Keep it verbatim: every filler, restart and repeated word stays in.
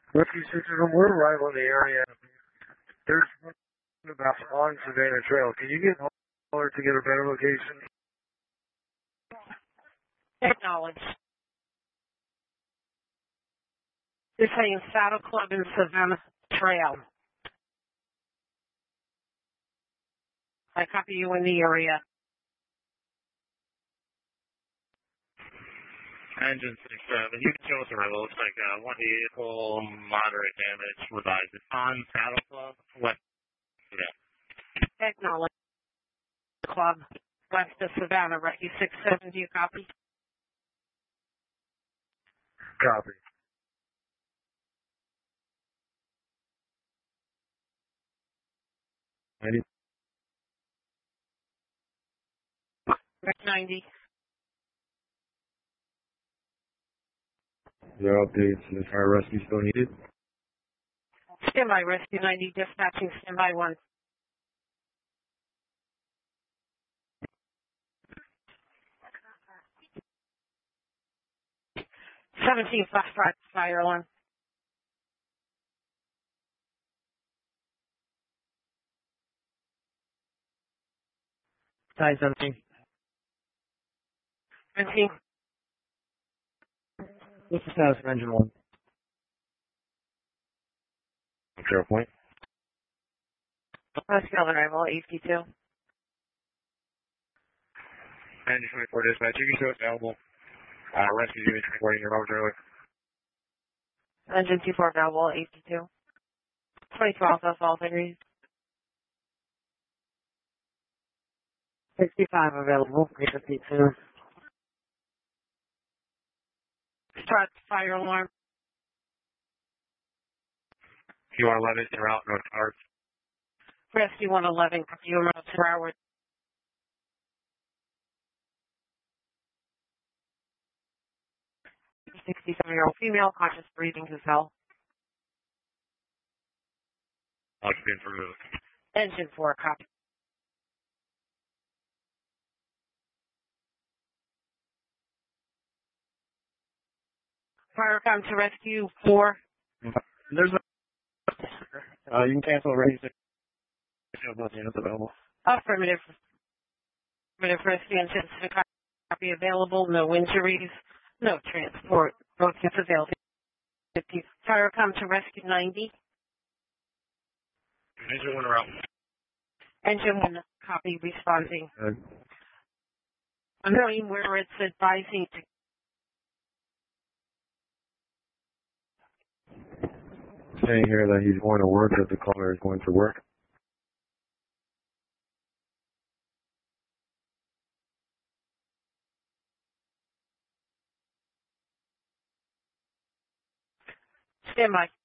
Rescue six one, we're arrival in the area. There's about on Savannah Trail. Can you get Holler to get a better location? Acknowledge. You're saying Saddle Club in Savannah Trail. I copy you in the area. Engine six seven, you can show us arrival. Looks like uh, one vehicle, moderate damage, revised. It's on Saddle Club, west. Yeah. Acknowledge. Club, west of Savannah, Rescue six seven, do you copy? Copy. ninety. ninety. There are updates. Is fire rescue still needed? Standby, Rescue ninety, dispatching, standby one. seventeen flash fire alarm. Nine seventeen. seventeen. What's the status of engine one? Zero point. Rescue on arrival, A P two. Engine twenty-four dispatch, you can show us available. Uh, rescue unit twenty-four in your road trailer. Engine two four available, A P two. twenty-two Alpha, all degrees. sixty-five available, A P two. Start fire alarm. Q R eleven, you're out, North Arts. Rescue one eleven, you around two hours. sixty-seven-year-old female, conscious breathing to cell. Occupant removed. Engine four, copy. Fire come to rescue four. There's a, uh, you can cancel already. Both units available. Affirmative. Affirmative rescue engine copy available. No injuries. No transport. Both units available. Fire come to rescue ninety. Engine one out. Engine one copy responding. Good. I'm knowing where it's advising to. Saying here that he's going to work, that the caller is going to work. Stand by.